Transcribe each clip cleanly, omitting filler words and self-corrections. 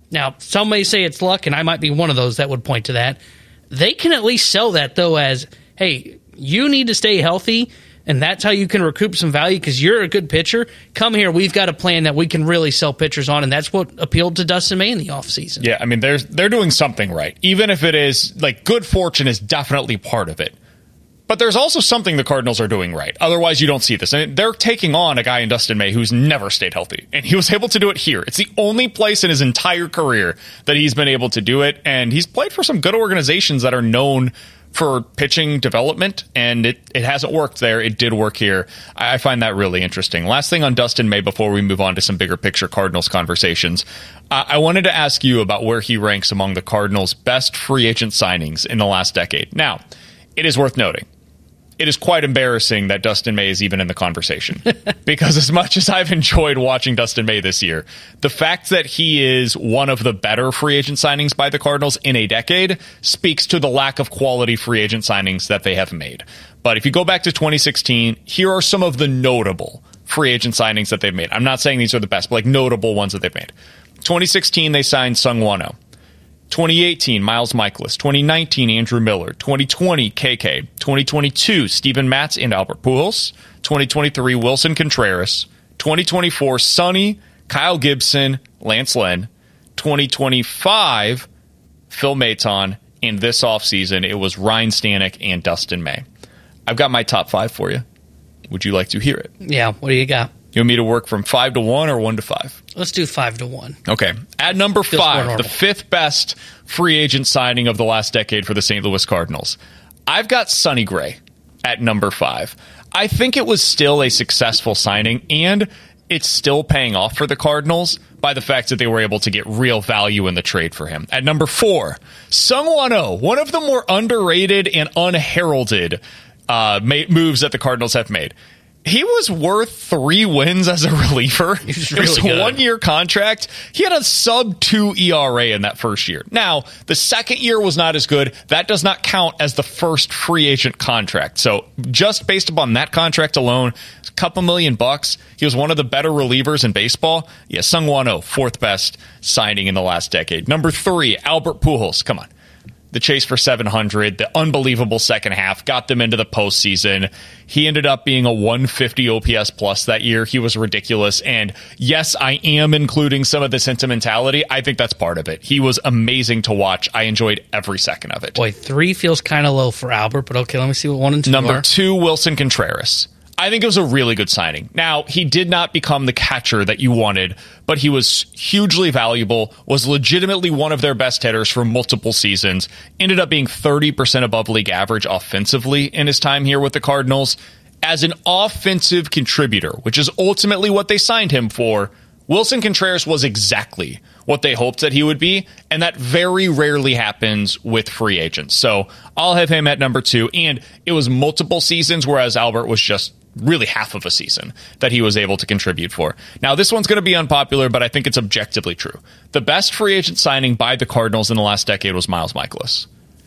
Now, some may say it's luck, and I might be one of those that would point to that. They can at least sell that, though, as, hey, you need to stay healthy, and that's how you can recoup some value because you're a good pitcher. Come here. We've got a plan that we can really sell pitchers on, and that's what appealed to Dustin May in the offseason. Yeah, I mean, they're doing something right. Even if it is, like, good fortune is definitely part of it. But there's also something the Cardinals are doing right. Otherwise, you don't see this. And they're taking on a guy in Dustin May who's never stayed healthy. And he was able to do it here. It's the only place in his entire career that he's been able to do it. And he's played for some good organizations that are known for pitching development. And it hasn't worked there. It did work here. I find that really interesting. Last thing on Dustin May before we move on to some bigger picture Cardinals conversations. I wanted to ask you about where he ranks among the Cardinals' best free agent signings in the last decade. Now, it is worth noting. It is quite embarrassing that Dustin May is even in the conversation because as much as I've enjoyed watching Dustin May this year, the fact that he is one of the better free agent signings by the Cardinals in a decade speaks to the lack of quality free agent signings that they have made. But if you go back to 2016, here are some of the notable free agent signings that they've made. I'm not saying these are the best, but like notable ones that they've made. 2016, they signed Sung-Won Oh. 2018, Miles Michaelis. 2019, Andrew Miller. 2020, KK. 2022, Steven Matz and Albert Pujols. 2023, Wilson Contreras. 2024, Sonny, Kyle Gibson, Lance Lynn. 2025, Phil Maton. And this offseason, it was Ryan Stanek and Dustin May. I've got my top 5 for you. Would you like to hear it? Yeah, what do you got? You want me to work from 5 to 1 or 1 to 5? Let's do 5 to 1. Okay. At number 5, the 5th best free agent signing of the last decade for the St. Louis Cardinals. I've got Sonny Gray at number 5. I think it was still a successful signing, and it's still paying off for the Cardinals by the fact that they were able to get real value in the trade for him. At number 4, Sung-Won Oh, one of the more underrated and unheralded moves that the Cardinals have made. He was worth 3 wins as a reliever. He's It was really a good. 1-year contract. He had a sub-2 ERA in that first year. Now, the second year was not as good. That does not count as the first free agent contract. So just based upon that contract alone, a couple $1,000,000. He was one of the better relievers in baseball. Yeah, Sung-Won Oh, 4th best signing in the last decade. Number 3, Albert Pujols. Come on. The chase for 700, the unbelievable second half, got them into the postseason. He ended up being a 150 OPS plus that year. He was ridiculous. And yes, I am including some of the sentimentality. I think that's part of it. He was amazing to watch. I enjoyed every second of it. Boy, 3 feels kind of low for Albert, but okay, let me see what 1 and 2 Number are. 2, Wilson Contreras. I think it was a really good signing. Now, he did not become the catcher that you wanted, but he was hugely valuable, was legitimately one of their best hitters for multiple seasons, ended up being 30% above league average offensively in his time here with the Cardinals. As an offensive contributor, which is ultimately what they signed him for, Wilson Contreras was exactly what they hoped that he would be, and that very rarely happens with free agents. So I'll have him at number 2, and it was multiple seasons, whereas Albert was just really half of a season that he was able to contribute for. Now, this one's going to be unpopular, but I think it's objectively true. The best free agent signing by the Cardinals in the last decade was Miles Michaelis.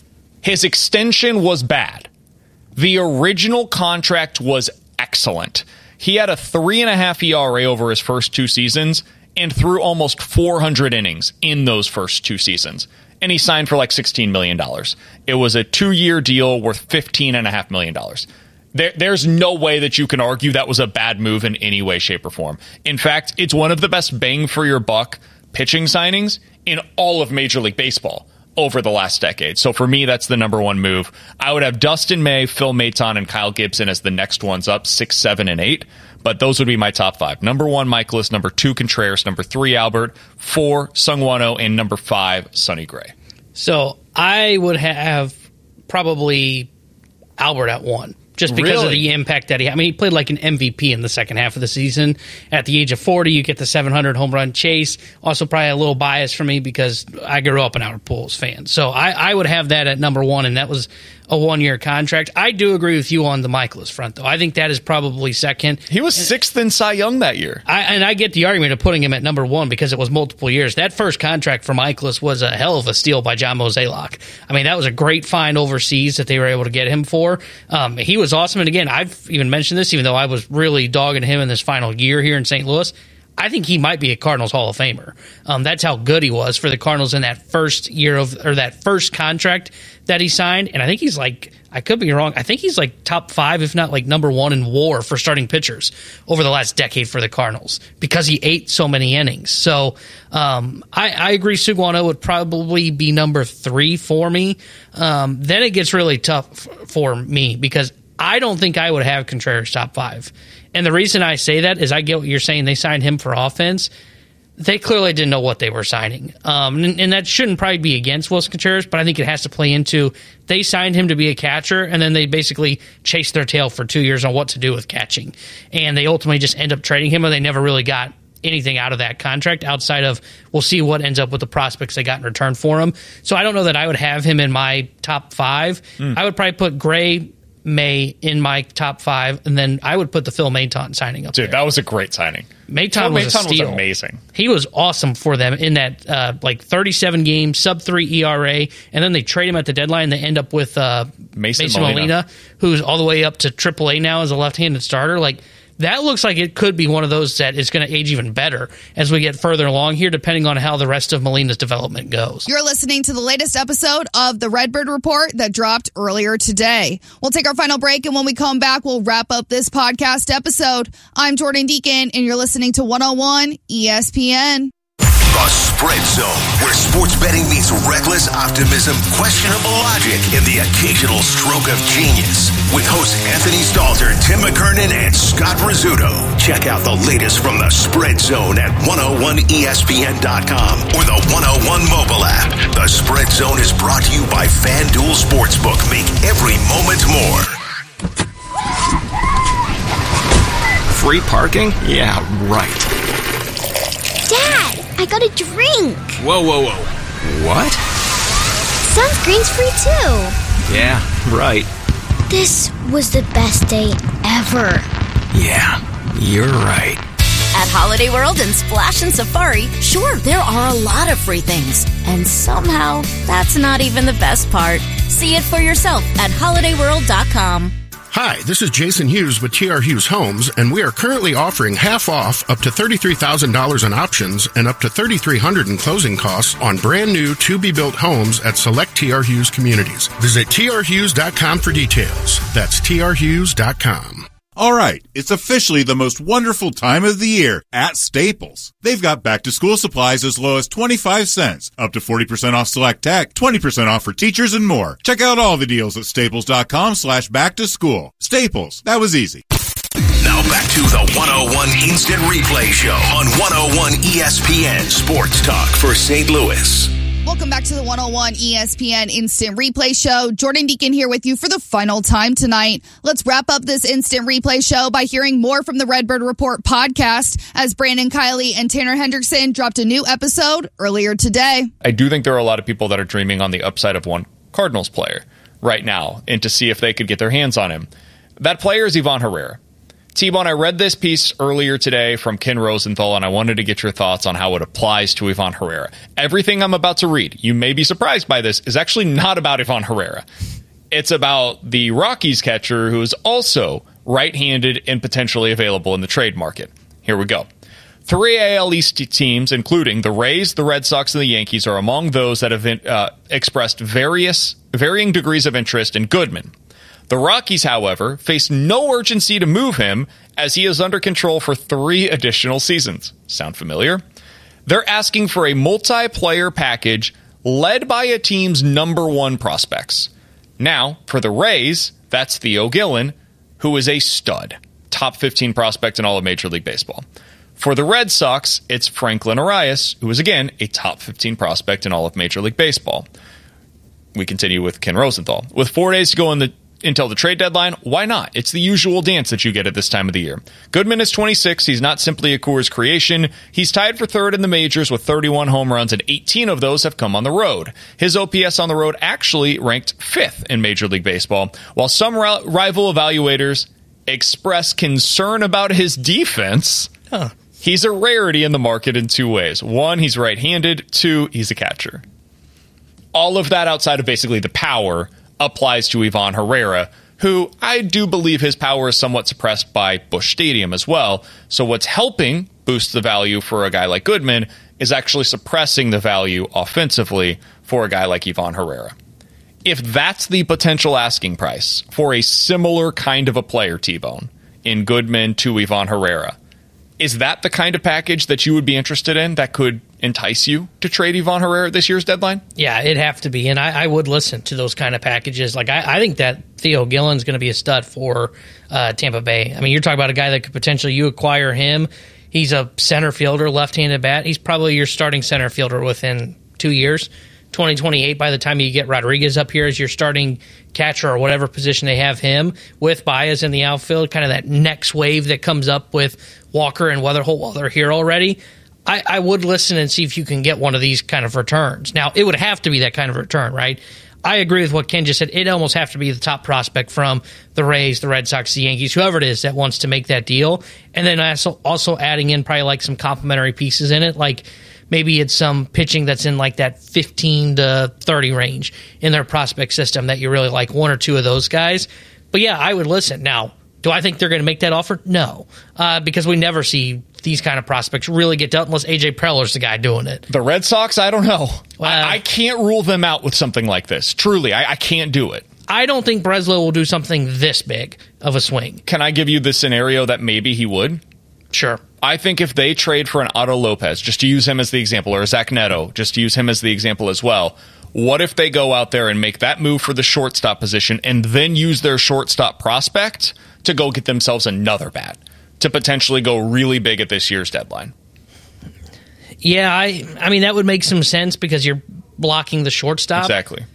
His extension was bad. The original contract was excellent. He had a 3.5 ERA over his first 2 seasons and threw almost 400 innings in those first 2 seasons. And he signed for like $16 million. It was a 2-year deal worth $15.5 million. There's no way that you can argue that was a bad move in any way, shape, or form. In fact, it's one of the best bang for your buck pitching signings in all of Major League Baseball over the last decade. So for me, that's the number 1 move. I would have Dustin May, Phil Maton, and Kyle Gibson as the next ones up, 6, 7, and 8. But those would be my top 5. Number 1, Michaelis. Number 2, Contreras. Number 3, Albert. 4, Sung-Won Oh. And number 5, Sonny Gray. So I would have probably Albert at 1. Just because of the impact that he had. I mean, he played like an MVP in the second half of the season. At the age of 40, you get the 700 home run chase. Also, probably a little bias for me because I grew up an Albert Pujols fan. So I would have that at number 1, and that was a 1-year contract. I do agree with you on the Michaelis front, though. I think that is probably second. He was 6th in Cy Young that year. I get the argument of putting him at number 1 because it was multiple years. That first contract for Michaelis was a hell of a steal by John Mozeliak. I mean, that was a great find overseas that they were able to get him for. He was awesome. And again, I've even mentioned this, even though I was really dogging him in this final year here in St. Louis. I think he might be a Cardinals Hall of Famer. That's how good he was for the Cardinals in that first year or that first contract that he signed. And I think he's like, I could be wrong, I think he's like top 5, if not like number 1 in WAR for starting pitchers over the last decade for the Cardinals because he ate so many innings. So I agree Suguano would probably be number 3 for me. Then it gets really tough for me because I don't think I would have Contreras top 5. And the reason I say that is I get what you're saying. They signed him for offense. They clearly didn't know what they were signing. And that shouldn't probably be against Willson Contreras, but I think it has to play into they signed him to be a catcher, and then they basically chased their tail for 2 years on what to do with catching. And they ultimately just end up trading him, and they never really got anything out of that contract outside of we'll see what ends up with the prospects they got in return for him. So I don't know that I would have him in my top 5. I would probably put Gray, May in my top 5, and then I would put the Phil Maton signing up there. Dude, that was a great signing. Maton was a steal. Was amazing. He was awesome for them in that like 37 game sub-3 ERA, and then they trade him at the deadline. They end up with Mason Molina, who's all the way up to AAA now as a left-handed starter. Like, that looks like it could be one of those that is going to age even better as we get further along here, depending on how the rest of Molina's development goes. You're listening to the latest episode of the Redbird Report that dropped earlier today. We'll take our final break, and when we come back, we'll wrap up this podcast episode. I'm Jordan Deacon, and you're listening to 101 ESPN. The Spread Zone, where sports betting meets reckless optimism, questionable logic, and the occasional stroke of genius. With hosts Anthony Stalter, Tim McKernan, and Scott Rizzuto. Check out the latest from the Spread Zone at 101ESPN.com or the 101 mobile app. The Spread Zone is brought to you by FanDuel Sportsbook. Make every moment more. Free parking? Yeah, right. Dad, I got a drink. Whoa. What? Sunscreen's free too. Yeah, right. This was the best day ever. Yeah, you're right. At Holiday World and Splash and Safari, sure, there are a lot of free things. And somehow, that's not even the best part. See it for yourself at holidayworld.com. Hi, this is Jason Hughes with TR Hughes Homes, and we are currently offering half off up to $33,000 in options and up to $3,300 in closing costs on brand new to-be-built homes at select TR Hughes communities. Visit trhughes.com for details. That's trhughes.com. All right, it's officially the most wonderful time of the year at Staples. They've got back-to-school supplies as low as 25 cents, up to 40% off select tech, 20% off for teachers, and more. Check out all the deals at staples.com/back-to-school. Staples, that was easy. Now back to the 101 Instant Replay Show on 101 ESPN Sports Talk for St. Louis. Welcome back to the 101 ESPN Instant Replay Show. Jordan Deacon here with you for the final time tonight. Let's wrap up this Instant Replay Show by hearing more from the Redbird Report podcast as Brandon Kiley and Tanner Hendrickson dropped a new episode earlier today. I do think there are a lot of people that are dreaming on the upside of one Cardinals player right now and to see if they could get their hands on him. That player is Ivan Herrera. T-Bone, I read this piece earlier today from Ken Rosenthal, and I wanted to get your thoughts on how it applies to Ivan Herrera. Everything I'm about to read, you may be surprised by this, is actually not about Ivan Herrera. It's about the Rockies catcher who is also right-handed and potentially available in the trade market. Here we go. 3 AL East teams, including the Rays, the Red Sox, and the Yankees, are among those that have expressed varying degrees of interest in Goodman. The Rockies, however, face no urgency to move him as he is under control for 3 additional seasons. Sound familiar? They're asking for a multi-player package led by a team's number 1 prospects. Now, for the Rays, that's Theo Gillen, who is a stud, top 15 prospect in all of Major League Baseball. For the Red Sox, it's Franklin Arias, who is, again, a top 15 prospect in all of Major League Baseball. We continue with Ken Rosenthal. With 4 days to go until the trade deadline, why not? It's the usual dance that you get at this time of the year. Goodman is 26. He's not simply a Coors creation. He's tied for 3rd in the majors with 31 home runs, and 18 of those have come on the road. His OPS on the road actually ranked 5th in Major League Baseball, while some rival evaluators express concern about his defense. He's a rarity in the market in 2 ways. 1, he's right-handed. 2, he's a catcher. All of that outside of basically the power applies to Ivan Herrera, who I do believe his power is somewhat suppressed by Busch Stadium as well. So what's helping boost the value for a guy like Goodman is actually suppressing the value offensively for a guy like Ivan Herrera. If that's the potential asking price for a similar kind of a player, T-Bone, in Goodman to Ivan Herrera, is that the kind of package that you would be interested in that could entice you to trade Ivan Herrera at this year's deadline? Yeah, it'd have to be, and I would listen to those kind of packages. Like, I think that Theo Gillen's going to be a stud for Tampa Bay. I mean, you're talking about a guy that could potentially, you acquire him. He's a center fielder, left-handed bat. He's probably your starting center fielder within 2 years. 2028, by the time you get Rodriguez up here as your starting catcher or whatever position they have him, with Baez in the outfield, kind of that next wave that comes up with Walker and Weatherholt while they're here already. I would listen and see if you can get one of these kind of returns. Now, it would have to be that kind of return, right? I agree with what Ken just said. It almost have to be the top prospect from the Rays, the Red Sox, the Yankees, whoever it is that wants to make that deal. And then also adding in probably like some complementary pieces in it, like maybe it's some pitching that's in like that 15 to 30 range in their prospect system that you really like, one or two of those guys. But yeah, I would listen. Now, do I think they're going to make that offer? No, because we never see these kind of prospects really get dealt unless A.J. Preller's the guy doing it. The Red Sox, I don't know. I can't rule them out with something like this. Truly, I can't do it. I don't think Breslow will do something this big of a swing. Can I give you the scenario that maybe he would? Sure. I think if they trade for an Otto Lopez, just to use him as the example, or a Zach Neto, just to use him as the example as well, what if they go out there and make that move for the shortstop position and then use their shortstop prospect to go get themselves another bat to potentially go really big at this year's deadline? Yeah, I mean, that would make some sense because you're blocking the shortstop. Exactly.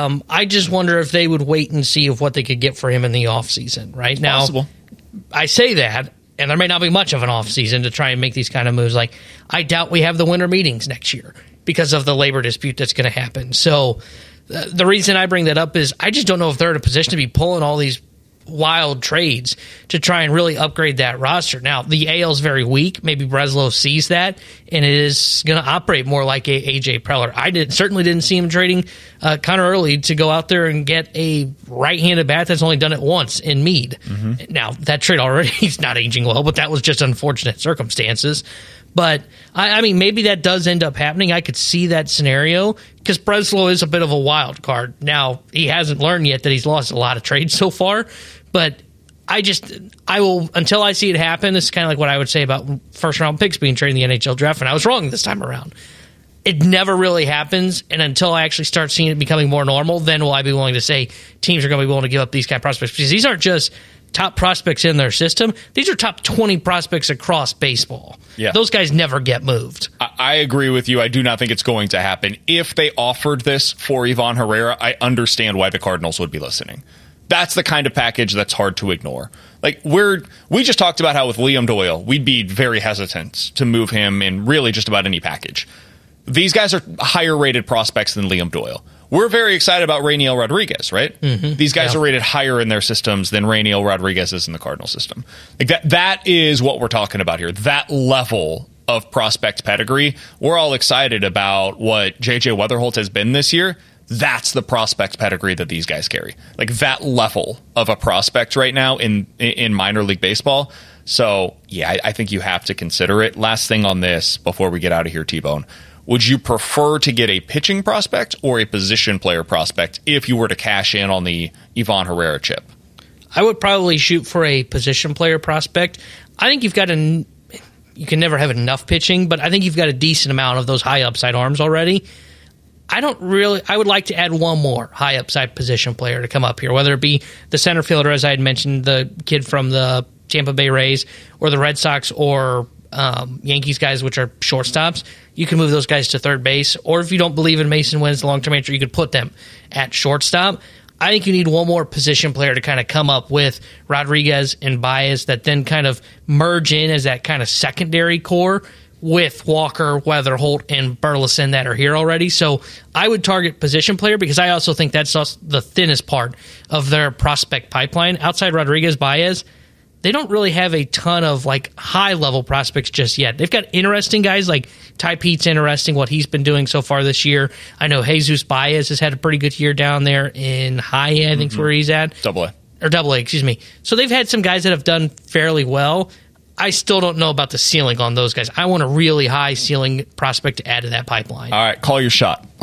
I just wonder if they would wait and see of what they could get for him in the offseason, right? Now, possible. I say that, and there may not be much of an offseason to try and make these kind of moves. Like, I doubt we have the winter meetings next year because of the labor dispute that's going to happen. So the reason I bring that up is I just don't know if they're in a position to be pulling all these wild trades to try and really upgrade that roster. Now, the AL is very weak. Maybe Breslow sees that, and it is going to operate more like A.J. Preller. I certainly didn't see him trading kind of early to go out there and get a right-handed bat that's only done it once in Meade. Mm-hmm. Now, that trade already is not aging well, but that was just unfortunate circumstances. But, I mean, maybe that does end up happening. I could see that scenario because Breslow is a bit of a wild card. Now, he hasn't learned yet that he's lost a lot of trades so far, but I will, until I see it happen, this is kind of like what I would say about first-round picks being traded in the NHL draft, and I was wrong this time around. It never really happens, and until I actually start seeing it becoming more normal, then will I be willing to say teams are going to be willing to give up these kind of prospects, because these aren't just top prospects in their system. These are top 20 prospects across baseball. Yeah. Those guys never get moved. I agree with you. I do not think it's going to happen. If they offered this for Ivan Herrera, I understand why the Cardinals would be listening. That's the kind of package that's hard to ignore. Like we just talked about how with Liam Doyle, we'd be very hesitant to move him in really just about any package. These guys are higher rated prospects than Liam Doyle. We're very excited about Rainiel Rodriguez, right? Mm-hmm. These guys are rated higher in their systems than Rainiel Rodriguez is in the Cardinal system. Like that is what we're talking about here. That level of prospect pedigree. We're all excited about what J.J. Weatherholt has been this year. That's the prospect pedigree that these guys carry. Like that level of a prospect right now in minor league baseball. So, yeah, I think you have to consider it. Last thing on this before we get out of here, T-Bone. Would you prefer to get a pitching prospect or a position player prospect if you were to cash in on the Ivan Herrera chip? I would probably shoot for a position player prospect. I think you've got you can never have enough pitching, but I think you've got a decent amount of those high upside arms already. I would like to add one more high upside position player to come up here, whether it be the center fielder, as I had mentioned, the kid from the Tampa Bay Rays, or the Red Sox, or Yankees guys, which are shortstops. You can move those guys to third base, or if you don't believe in Mason Wynn as the long-term answer, you could put them at shortstop. I think you need one more position player to kind of come up with Rodriguez and Baez that then kind of merge in as that kind of secondary core with Walker, Weatherholt, and Burleson that are here already. So I would target position player because I also think that's the thinnest part of their prospect pipeline. Outside Rodriguez, Baez, they don't really have a ton of like high-level prospects just yet. They've got interesting guys like Ty Pete's interesting, what he's been doing so far this year. I know Jesus Baez has had a pretty good year down there in high A, I think is where he's at. Double A. or Double-A, excuse me. So they've had some guys that have done fairly well. I still don't know about the ceiling on those guys. I want a really high ceiling prospect to add to that pipeline. All right, call your shot.